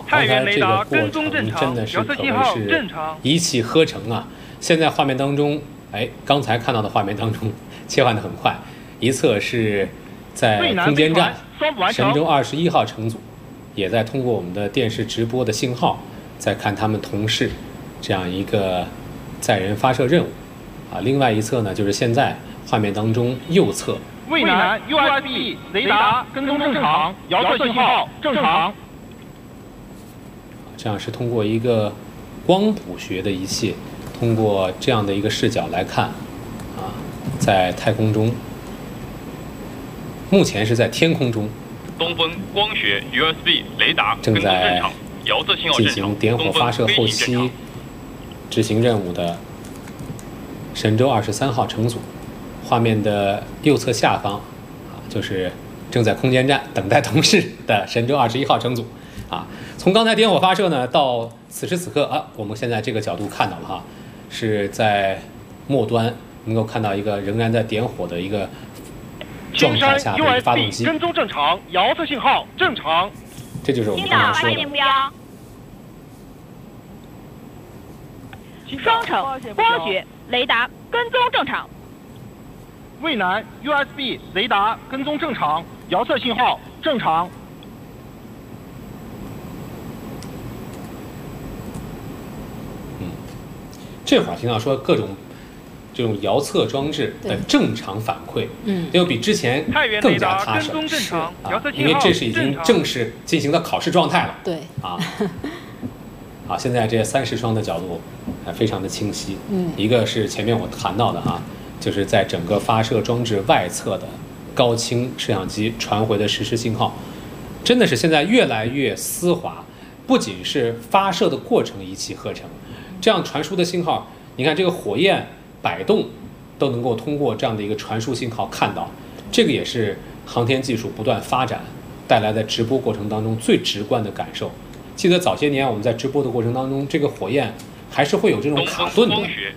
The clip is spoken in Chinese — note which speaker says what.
Speaker 1: 刚才这个过程真的是可谓是一气呵成啊！现在画面当中，刚才看到的画面当中切换得很快，一侧是在空间站神舟21号乘组，也在通过我们的电视直播的信号，在看他们同事这样一个载人发射任务啊。另外一侧呢，就是现在画面当中右侧。
Speaker 2: 渭南 USB 雷达跟踪正常，遥测信号正常。
Speaker 1: 这样是通过一个光谱学的仪器，通过这样的一个视角来看，啊，在太空中，目前是在天空中，
Speaker 3: 东风光学 USB 雷达
Speaker 1: 正在
Speaker 3: 遥测信号
Speaker 1: 进行点火发射后期执行任务的神舟23号乘组。画面的右侧下方，啊，就是正在空间站等待同事的神舟21号乘组，啊，从刚才点火发射呢到此时此刻啊，我们现在这个角度看到了哈，是在末端能够看到一个仍然在点火的一个状态下的一个发动机。
Speaker 2: 跟踪正常，遥测信号正常。
Speaker 1: 这就是我们刚才说的。
Speaker 4: 双城光学雷达跟踪正常。
Speaker 2: 渭南 USB 雷达跟踪正常，遥测信号正常。
Speaker 1: 这会儿听到说各种这种遥测装置的正常反馈，要比之前更加踏实啊，因为这是已经正式进行到考试状态了。
Speaker 5: 对
Speaker 1: 啊，好，现在这30双的角度非常的清晰。一个是前面我谈到的啊。就是在整个发射装置外侧的高清摄像机传回的实时信号，真的是现在越来越丝滑，不仅是发射的过程一气呵成，这样传输的信号，你看这个火焰摆动都能够通过这样的一个传输信号看到，这个也是航天技术不断发展带来的直播过程当中最直观的感受。记得早些年我们在直播的过程当中，这个火焰还是会有这种卡顿的，